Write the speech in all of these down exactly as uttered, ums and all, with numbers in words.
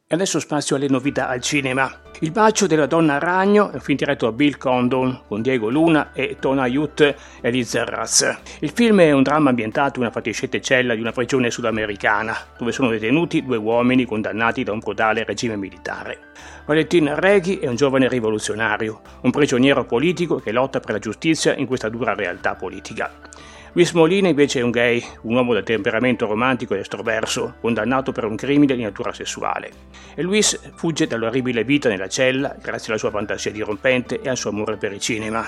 E adesso spazio alle novità al cinema. Il bacio della donna ragno è un film diretto da Bill Condon con Diego Luna e Tonayut Elizarraz. Il film è un dramma ambientato in una fatiscente cella di una prigione sudamericana, dove sono detenuti due uomini condannati da un brutale regime militare. Valentin Reghi è un giovane rivoluzionario, un prigioniero politico che lotta per la giustizia in questa dura realtà politica. Luis Molina invece è un gay, un uomo dal temperamento romantico ed estroverso, condannato per un crimine di natura sessuale. E Luis fugge dall'orribile vita nella cella grazie alla sua fantasia dirompente e al suo amore per il cinema.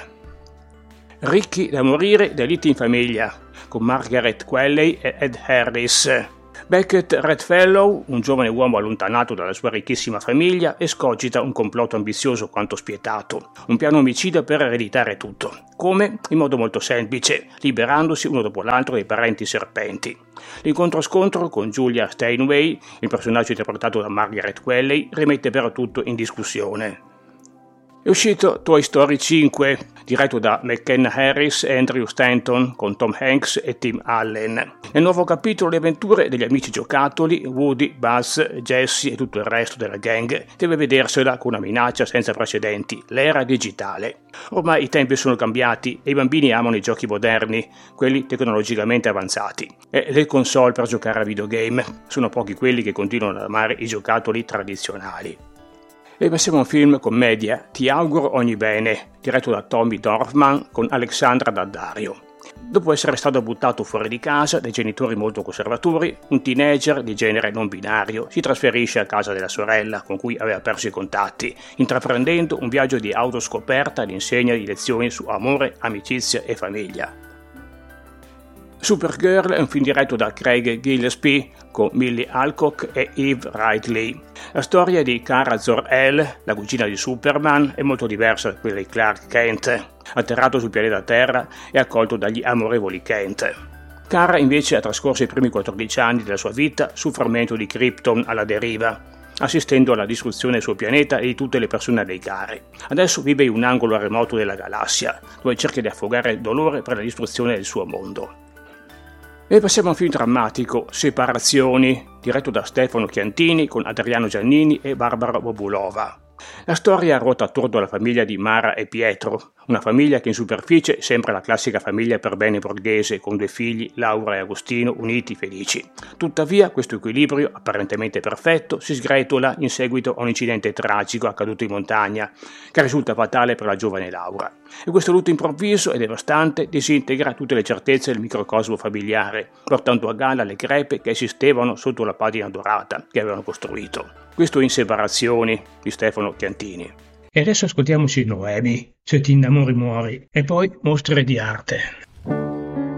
Ricchi da morire, Deliti in famiglia, con Margaret Qualley e Ed Harris. Beckett Redfellow, un giovane uomo allontanato dalla sua ricchissima famiglia, escogita un complotto ambizioso quanto spietato, un piano omicida per ereditare tutto. Come? In modo molto semplice, liberandosi uno dopo l'altro dei parenti serpenti. L'incontro-scontro con Julia Steinway, il personaggio interpretato da Margaret Qualley, rimette però tutto in discussione. È uscito Toy Story cinque, diretto da McKenna Harris e Andrew Stanton, con Tom Hanks e Tim Allen. Nel nuovo capitolo le avventure degli amici giocattoli, Woody, Buzz, Jessie e tutto il resto della gang, deve vedersela con una minaccia senza precedenti, l'era digitale. Ormai i tempi sono cambiati e i bambini amano i giochi moderni, quelli tecnologicamente avanzati, e le console per giocare a videogame. Sono pochi quelli che continuano ad amare i giocattoli tradizionali. E passiamo a un film commedia, Ti auguro ogni bene, diretto da Tommy Dorfman con Alexandra Daddario. Dopo essere stato buttato fuori di casa dai genitori molto conservatori, un teenager di genere non binario si trasferisce a casa della sorella con cui aveva perso i contatti, intraprendendo un viaggio di autoscoperta all'insegna di lezioni su amore, amicizia e famiglia. Supergirl è un film diretto da Craig Gillespie con Millie Alcock e Eve Ridley. La storia di Kara Zor-El, la cugina di Superman, è molto diversa da quella di Clark Kent, atterrato sul pianeta Terra e accolto dagli amorevoli Kent. Kara invece ha trascorso i primi quattordici anni della sua vita sul frammento di Krypton alla deriva, assistendo alla distruzione del suo pianeta e di tutte le persone a lei care. Adesso vive in un angolo remoto della galassia, dove cerca di affogare il dolore per la distruzione del suo mondo. E passiamo a un film drammatico, Separazioni, diretto da Stefano Chiantini con Adriano Giannini e Barbara Bobulova. La storia ruota attorno alla famiglia di Mara e Pietro, una famiglia che in superficie sembra la classica famiglia per bene borghese con due figli, Laura e Agostino, uniti felici. Tuttavia questo equilibrio, apparentemente perfetto, si sgretola in seguito a un incidente tragico accaduto in montagna, che risulta fatale per la giovane Laura. E questo lutto improvviso e devastante disintegra tutte le certezze del microcosmo familiare, portando a galla le crepe che esistevano sotto la patina dorata che avevano costruito. Questo in Separazioni di Stefano Chiantini. E adesso ascoltiamoci Noemi, Se ti innamori muori, e poi Mostre di arte.